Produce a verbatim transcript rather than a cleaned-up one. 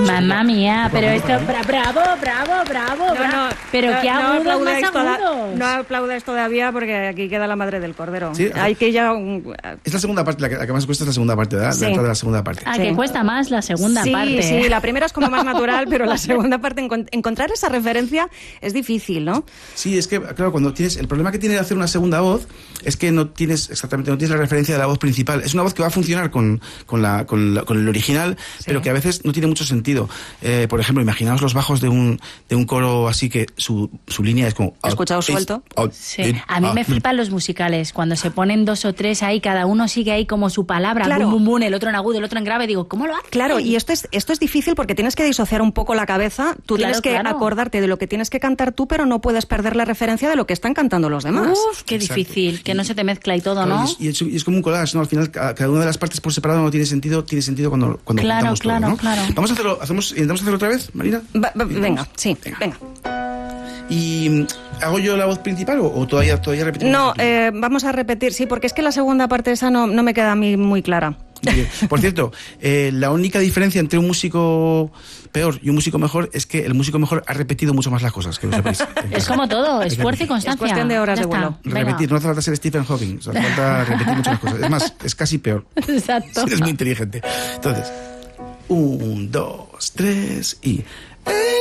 Mamma mía, pero esto, bra- bravo, bravo, bravo, No, bra- no, pero no, qué no agudos más aplaudáis toda- agudos. no aplaudáis todavía porque aquí queda la madre del cordero. Sí, Hay que ya... un- Es la segunda parte, la que, la que más cuesta es la segunda parte, ¿verdad? Sí. La entrada de la segunda parte. Ah, Sí. que cuesta más la segunda sí, parte. Sí, la primera es como más natural, pero la segunda parte, encon- encontrar esa referencia es difícil, ¿no? Sí, es que, claro, cuando tienes... El problema que tiene de hacer una segunda voz es que no tienes exactamente, no tienes la referencia de la voz principal. Es una voz que va a funcionar con, con, la, con, la- con el original, Sí. pero que a veces no tiene mucho sentido. Eh, por ejemplo, imaginaos los bajos de un, de un coro así que su, su línea es como... Escuchado out, suelto. is, out, Sí, in, a mí me out. flipan los musicales, cuando se ponen dos o tres ahí, cada uno sigue ahí como su palabra, Claro. bum, bum, bum, el otro en agudo, el otro en grave, digo, ¿cómo lo hacen? Claro, y esto es, esto es difícil porque tienes que disociar un poco la cabeza, tú Claro, tienes que claro. acordarte de lo que tienes que cantar tú, pero no puedes perder la referencia de lo que están cantando los demás. Uf, qué Exacto. difícil, que no se te mezcla y todo, Claro, ¿no? y, es, y es- y es como un collage, ¿no? Al final, ca- cada una de las partes por separado no tiene sentido, tiene sentido cuando, cuando Claro, juntamos todo, claro, ¿no? claro. Vamos a hacerlo, hacemos, intentamos hacerlo otra vez, Marina. Va- va- venga, sí, Venga. venga. ¿Y mm, hago yo la voz principal o, o todavía, todavía repetimos? No, eh, vamos a repetir, sí, porque es que la segunda parte esa no, no me queda a mí muy clara. Bien. Por cierto, eh, la única diferencia entre un músico peor y un músico mejor es que el músico mejor ha repetido mucho más las cosas, que lo sepáis. Es como todo, esfuerzo y constancia. Es cuestión de horas Ya de está, vuelo. venga. Repetir, no hace falta ser Stephen Hawking, o sea, hace falta repetir muchas cosas. Es más, es casi peor. Exacto. Si eres muy inteligente. Entonces, un, dos, tres y...